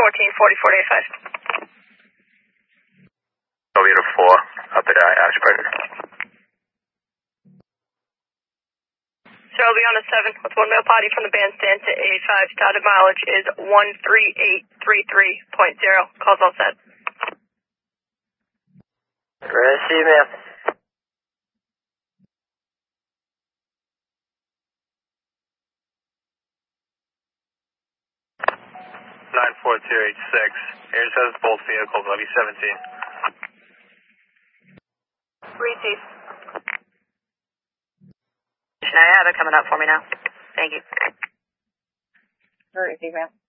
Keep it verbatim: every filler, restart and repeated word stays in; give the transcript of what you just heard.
fourteen forty-four eighty-five. Toledo four, up at uh, Ashburn. Charlie on a seven with one male party from the bandstand to eighty-five. Started mileage is one three eight three three point zero. Calls all set. Receive, ma'am. nine four two eight six. Here says both vehicles, Levy seventeen. Receive. I have it coming up for me now. Thank you. Receive, ma'am.